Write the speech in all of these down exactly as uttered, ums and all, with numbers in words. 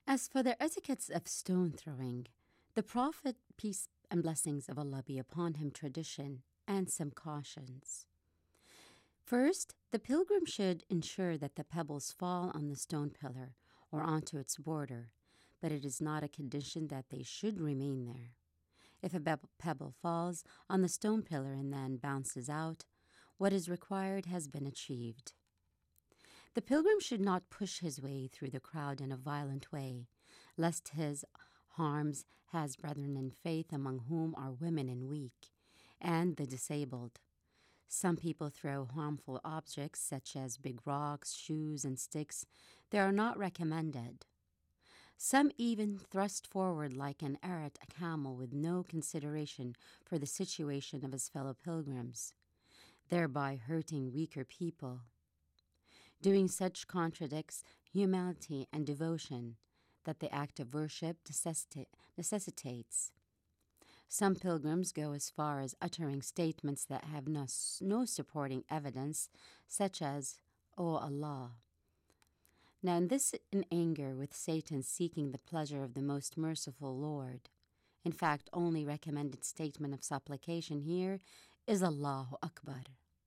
As for the etiquettes of stone throwing, the Prophet, peace and blessings of Allah be upon him, tradition and some cautions. First, the pilgrim should ensure that the pebbles fall on the stone pillar or onto its border, but it is not a condition that they should remain there. If a pebble falls on the stone pillar and then bounces out, what is required has been achieved. The pilgrim should not push his way through the crowd in a violent way, lest his harms his brethren in faith, among whom are women and weak, and the disabled. Some people throw harmful objects such as big rocks, shoes, and sticks. They are not recommended. Some even thrust forward like an Arab a camel with no consideration for the situation of his fellow pilgrims, thereby hurting weaker people. Doing such contradicts humility and devotion that the act of worship necessitates. Some pilgrims go as far as uttering statements that have no, no supporting evidence, such as, "O Allah." Now, in this in anger with Satan seeking the pleasure of the most merciful Lord. In fact, only recommended statement of supplication here is Allahu Akbar.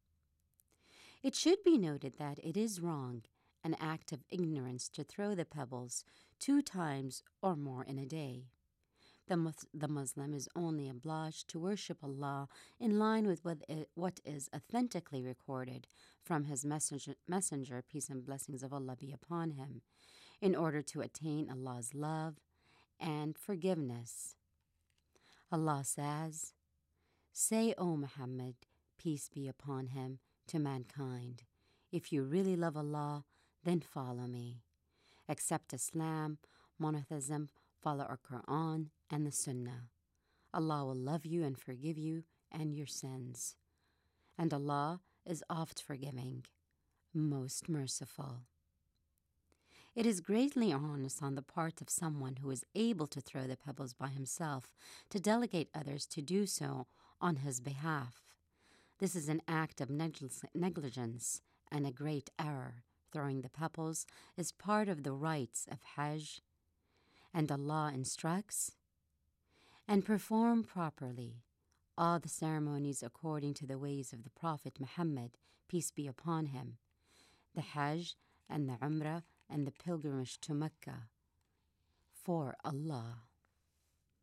It should be noted that it is wrong, an act of ignorance, to throw the pebbles two times or more in a day. The, mus- the Muslim is only obliged to worship Allah in line with what, it, what is authentically recorded from His messenger, messenger, peace and blessings of Allah be upon him, in order to attain Allah's love and forgiveness. Allah says, "Say, O Muhammad, peace be upon him, to mankind, if you really love Allah, then follow me. Accept Islam, monotheism, follow our Quran and the Sunnah. Allah will love you and forgive you and your sins. And Allah is oft forgiving, most merciful." It is greatly honest on the part of someone who is able to throw the pebbles by himself to delegate others to do so on his behalf. This is an act of negligence and a great error. Throwing the pebbles is part of the rites of Hajj, and Allah instructs, "And perform properly all the ceremonies according to the ways of the Prophet Muhammad, peace be upon him, the Hajj and the Umrah and the pilgrimage to Mecca, for Allah."